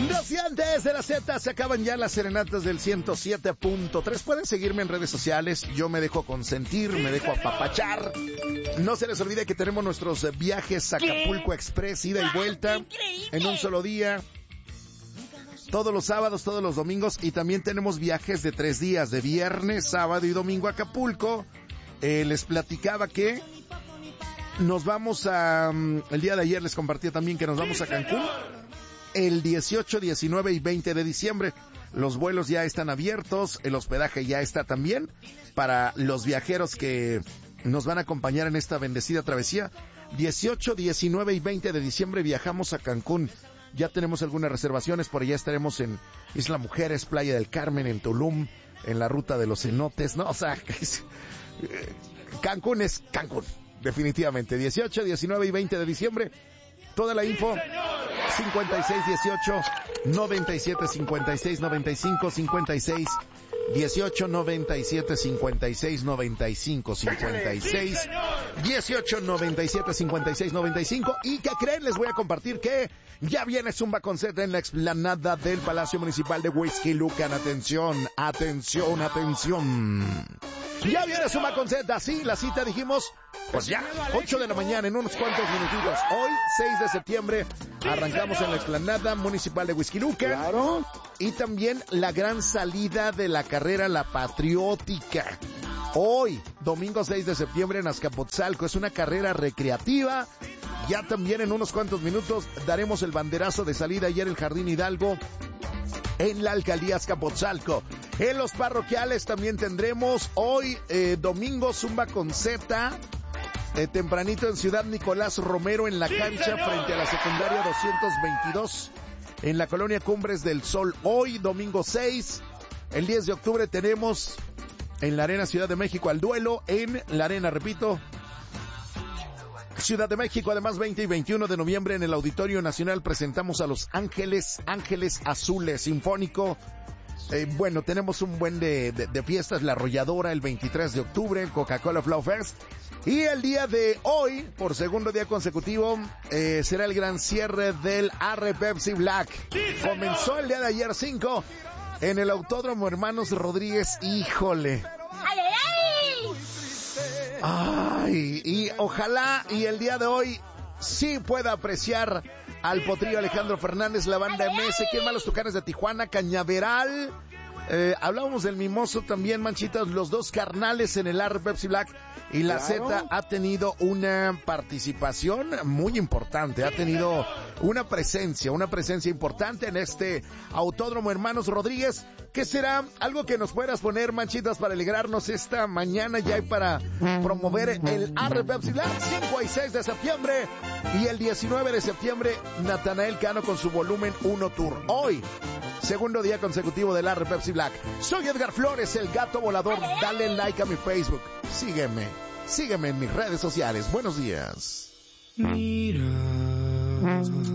Rociantes de la Z, se acaban ya las serenatas del 107.3. Pueden seguirme en redes sociales, yo me dejo consentir, me dejo apapachar. No se les olvide que tenemos nuestros viajes a Acapulco Express, ida y vuelta, en un solo día. Todos los sábados, todos los domingos, y también tenemos viajes de 3 días, de viernes, sábado y domingo a Acapulco. Les platicaba que nos vamos a... el día de ayer les compartí también que nos vamos a Cancún. El 18, 19 y 20 de diciembre. Los vuelos ya están abiertos, el hospedaje ya está también para los viajeros que nos van a acompañar en esta bendecida travesía. 18, 19 y 20 de diciembre viajamos a Cancún. Ya tenemos algunas reservaciones, por allá estaremos en Isla Mujeres, Playa del Carmen, en Tulum, en la ruta de los cenotes, ¿no? O sea, Cancún es Cancún, definitivamente. 18, 19 y 20 de diciembre. Toda la info, 5618 97 56 95 56 18 97 56 95 56 18 97 56 95. ¿Y qué creen? Les voy a compartir que ya viene Zumba con Z en la explanada del Palacio Municipal de Whisky Lucan. Atención, atención, atención. Ya viene Zumba con Z, sí, la cita dijimos, pues ya, 8 de la mañana, en unos cuantos minutitos. Hoy, 6 de septiembre, arrancamos en la explanada municipal de Whisky Lucan. Claro. Y también la gran salida de la carrera La Patriótica. Hoy, domingo 6 de septiembre en Azcapotzalco, es una carrera recreativa. Ya también en unos cuantos minutos daremos el banderazo de salida ayer en el Jardín Hidalgo, en la alcaldía Azcapotzalco. En los parroquiales también tendremos hoy, domingo, Zumba con Z, tempranito en Ciudad Nicolás Romero, en la cancha frente a la secundaria 222, en la colonia Cumbres del Sol. Hoy, domingo 6, el 10 de octubre tenemos en la Arena Ciudad de México al duelo, en la Arena, repito, Ciudad de México. Además, 20 y 21 de noviembre en el Auditorio Nacional presentamos a Los Ángeles Azules Sinfónico. Bueno, tenemos un buen de fiestas, La Arrolladora el 23 de octubre, Coca-Cola Flow Fest. Y el día de hoy, por segundo día consecutivo, será el gran cierre del Arre Pepsi Black. Comenzó el día de ayer 5 en el Autódromo Hermanos Rodríguez. Híjole. Ay, y ojalá y el día de hoy sí pueda apreciar al potrillo Alejandro Fernández, la banda MS, ¿quién más? Los Tucanes de Tijuana, Cañaveral. Hablábamos del Mimoso también, Manchitas, los dos carnales en el Arre Pepsi Black. Y la Z ha tenido una participación muy importante, ha tenido una presencia importante en este Autódromo Hermanos Rodríguez. ¿Qué será? Algo que nos puedas poner, Manchitas, para alegrarnos esta mañana ya y para promover el Arre Pepsi Black. 5 y 6 de septiembre y el 19 de septiembre, Natanael Cano con su volumen 1 tour. Hoy, segundo día consecutivo del Arre Pepsi Black. Soy Edgar Flores, el gato volador. Dale like a mi Facebook. Sígueme en mis redes sociales. Buenos días. Mira.